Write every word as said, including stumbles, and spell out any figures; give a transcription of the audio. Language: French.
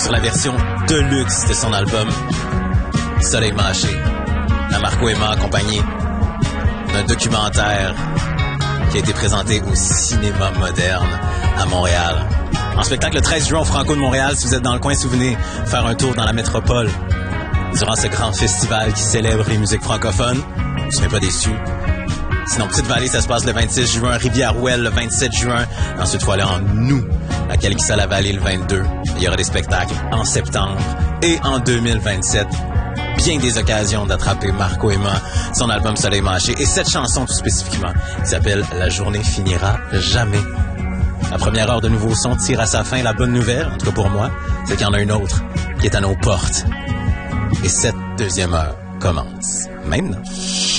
sur la version deluxe de son album Soleil Mâché. À Marco Emma accompagné d'un documentaire qui a été présenté au Cinéma Moderne à Montréal. En spectacle le treize juin au Franco de Montréal. Si vous êtes dans le coin, si vous venez faire un tour dans la métropole durant ce grand festival qui célèbre les musiques francophones, vous ne serez pas déçus. Sinon, Petite-Vallée, ça se passe le vingt-six juin, Rivière-Ouelle le vingt-sept juin. Ensuite, il faut aller en août à Calquissa-la-Vallée le vingt-deux. Il y aura des spectacles en septembre et en deux mille vingt-sept. Bien des occasions d'attraper Marco Emma, son album Soleil Mâché et cette chanson tout spécifiquement qui s'appelle La journée finira jamais. La première heure de Nouveau Son tire à sa fin. La bonne nouvelle, en tout cas pour moi, c'est qu'il y en a une autre qui est à nos portes. Et cette deuxième heure commence maintenant.